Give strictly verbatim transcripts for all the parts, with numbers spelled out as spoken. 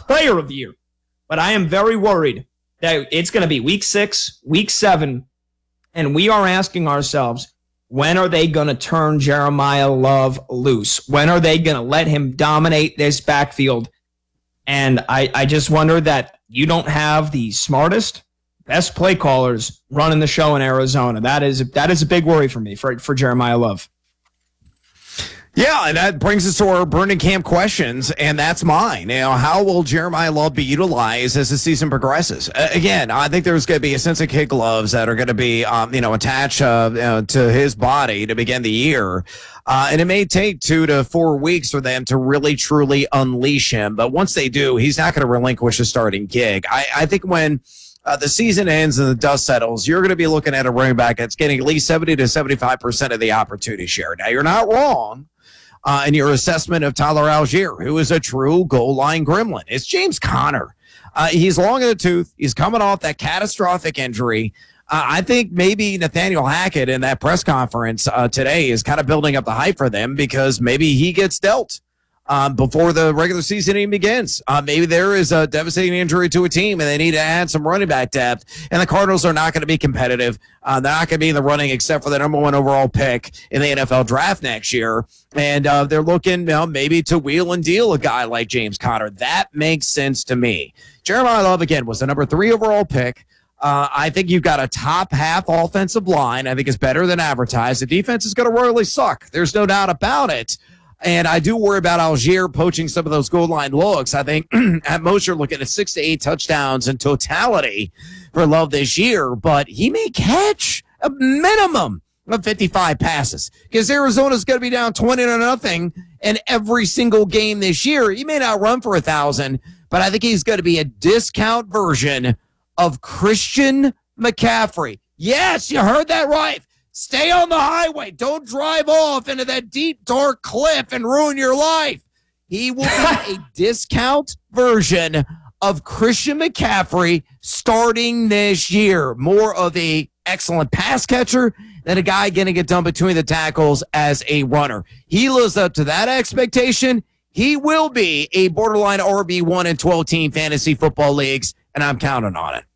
player of the year. But I am very worried that it's going to be week six, week seven, and we are asking ourselves, when are they going to turn Jeremiah Love loose? When are they going to let him dominate this backfield? And I, I just wonder that you don't have the smartest, best play callers running the show in Arizona. That is that is a big worry for me for, for Jeremiah Love. Yeah, and that brings us to our burning camp questions, and that's mine. You know, how will Jeremiah Love be utilized as the season progresses? Uh, again, I think there's going to be a sense of kid gloves that are going to be, um, you know, attached uh, you know, to his body to begin the year. Uh, and it may take two to four weeks for them to really, truly unleash him. But once they do, he's not going to relinquish a starting gig. I, I think when uh, the season ends and the dust settles, you're going to be looking at a running back that's getting at least seventy to seventy-five percent of the opportunity share. Now, you're not wrong uh, in your assessment of Tyler Algier, who is a true goal line gremlin. It's James Conner. Uh, he's long in the tooth. He's coming off that catastrophic injury. Uh, I think maybe Nathaniel Hackett in that press conference uh, today is kind of building up the hype for them because maybe he gets dealt um, before the regular season even begins. Uh, maybe there is a devastating injury to a team and they need to add some running back depth, and the Cardinals are not going to be competitive. Uh, they're not going to be in the running except for the number one overall pick in the N F L draft next year, and uh, they're looking, you know, maybe to wheel and deal a guy like James Conner. That makes sense to me. Jeremiah Love, again, was the number three overall pick. Uh, I think you've got a top half offensive line. I think it's better than advertised. The defense is going to royally suck. There's no doubt about it. And I do worry about Algier poaching some of those goal line looks. I think at most you're looking at six to eight touchdowns in totality for Love this year, but he may catch a minimum of fifty-five passes because Arizona's going to be down twenty to nothing in every single game this year. He may not run for a thousand, but I think he's going to be a discount version of Christian McCaffrey. Yes, you heard that right. Stay on the highway. Don't drive off into that deep, dark cliff and ruin your life. He will be a discount version of Christian McCaffrey starting this year. More of a excellent pass catcher than a guy going to get done between the tackles as a runner. He lives up to that expectation. He will be a borderline R B one in twelve team fantasy football leagues, and I'm counting on it.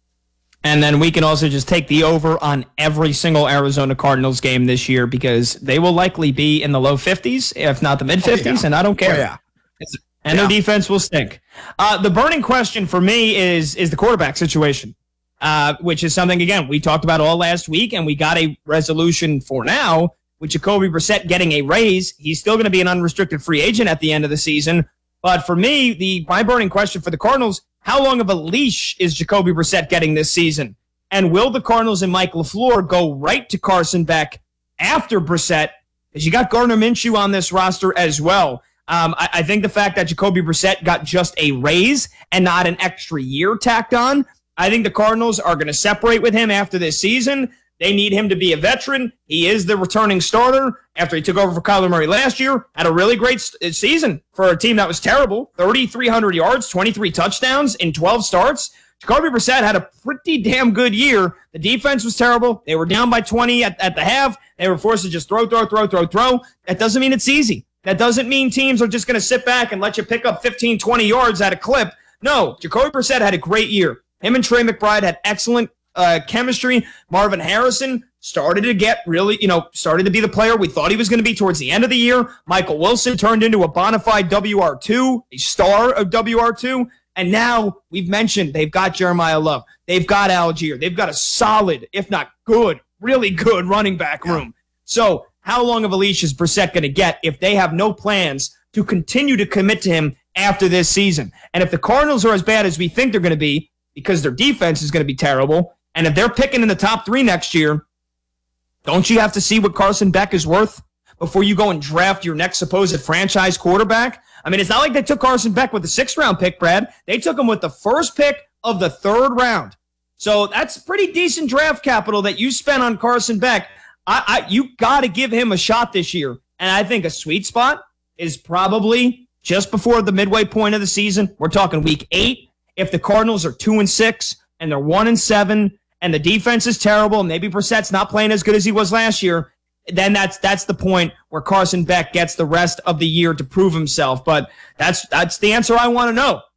And then we can also just take the over on every single Arizona Cardinals game this year because they will likely be in the low fifties, if not the mid fifties, oh, yeah. and I don't care. Oh, yeah. And yeah. Their defense will stink. Uh, the burning question for me is is the quarterback situation, uh, which is something, again, we talked about all last week, and we got a resolution for now with Jacoby Brissett getting a raise. He's still going to be an unrestricted free agent at the end of the season. But for me, the my burning question for the Cardinals, how long of a leash is Jacoby Brissett getting this season? And will the Cardinals and Mike LaFleur go right to Carson Beck after Brissett? Because you got Gardner Minshew on this roster as well. Um, I, I think the fact that Jacoby Brissett got just a raise and not an extra year tacked on, I think the Cardinals are going to separate with him after this season. They need him to be a veteran. He is the returning starter after he took over for Kyler Murray last year. Had a really great season for a team that was terrible. thirty-three hundred yards, twenty-three touchdowns in twelve starts. Jacoby Brissett had a pretty damn good year. The defense was terrible. They were down by twenty at, at the half. They were forced to just throw, throw, throw, throw, throw. That doesn't mean it's easy. That doesn't mean teams are just going to sit back and let you pick up fifteen, twenty yards at a clip. No, Jacoby Brissett had a great year. Him and Trey McBride had excellent Uh, chemistry. Marvin Harrison started to get really, you know, started to be the player we thought he was going to be towards the end of the year. Michael Wilson turned into a bona fide W R two, a star of W R two. And now we've mentioned they've got Jeremiah Love. They've got Algier. They've got a solid, if not good, really good running back room. So how long of a leash is Brissett going to get if they have no plans to continue to commit to him after this season? And if the Cardinals are as bad as we think they're going to be, because their defense is going to be terrible, and if they're picking in the top three next year, don't you have to see what Carson Beck is worth before you go and draft your next supposed franchise quarterback? I mean, it's not like they took Carson Beck with the sixth round pick, Brad. They took him with the first pick of the third round. So that's pretty decent draft capital that you spent on Carson Beck. I, I you got to give him a shot this year. And I think a sweet spot is probably just before the midway point of the season. We're talking week eight. If the Cardinals are two and six and they're one and seven, and the defense is terrible, maybe Brissett's not playing as good as he was last year, then that's that's the point where Carson Beck gets the rest of the year to prove himself. But that's that's the answer I want to know.